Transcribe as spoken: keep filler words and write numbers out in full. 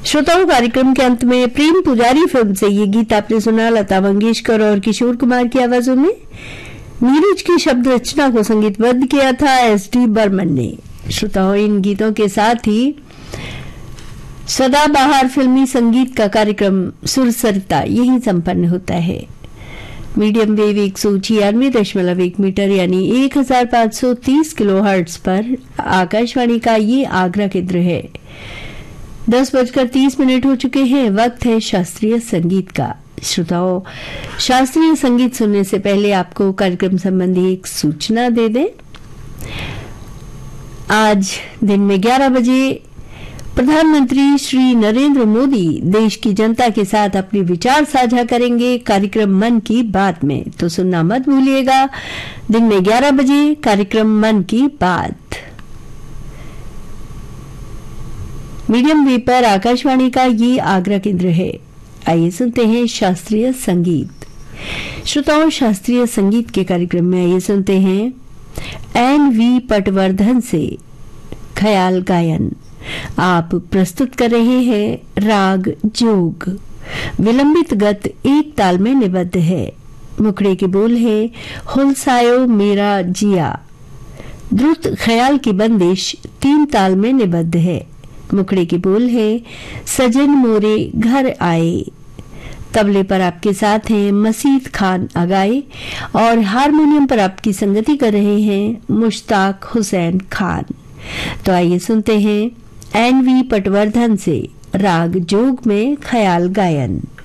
श्रोताओं, कार्यक्रम के अंत में प्रेम पुजारी फिल्म से ये गीत आपने सुना लता मंगेशकर और किशोर कुमार की आवाजों में। नीरज की शब्द रचना को संगीतबद्ध किया था एस डी बर्मन ने। श्रोताओं, इन गीतों के साथ ही सदाबहार फिल्मी संगीत का कार्यक्रम सुरसरिता यही संपन्न होता है। मीडियम वेव एक सौ छियानवे दशमलव एक मीटर यानी एक हजार पांच सौ तीस किलो हर्ट्ज पर आकाशवाणी का ये आगरा केंद्र है। दस बजकर तीस मिनट हो चुके हैं। वक्त है शास्त्रीय संगीत का। श्रोताओं, शास्त्रीय संगीत सुनने से पहले आपको कार्यक्रम संबंधी एक सूचना दे दें। आज दिन में ग्यारह बजे प्रधानमंत्री श्री नरेंद्र मोदी देश की जनता के साथ अपने विचार साझा करेंगे कार्यक्रम मन की बात में, तो सुनना मत भूलिएगा। दिन में ग्यारह बजे कार्यक्रम मन की बात मीडियम वेव पर आकाशवाणी का ये आगरा केंद्र है। आइए सुनते हैं शास्त्रीय संगीत। श्रोताओं, शास्त्रीय संगीत के कार्यक्रम में आइए सुनते हैं एन वी पटवर्धन से ख्याल गायन। आप प्रस्तुत कर रहे हैं राग जोग। विलंबित गत एक ताल में निबद्ध है। मुखड़े के बोल है हुलसायो मेरा जिया। द्रुत ख्याल की बंदिश तीन ताल में निबद्ध है। मुखड़े के बोल है सजन मोरे घर आए। तबले पर आपके साथ हैं मसीद खान अगाए और हारमोनियम पर आपकी संगति कर रहे हैं मुश्ताक हुसैन खान। तो आइए सुनते हैं एन वी पटवर्धन से राग जोग में ख्याल गायन।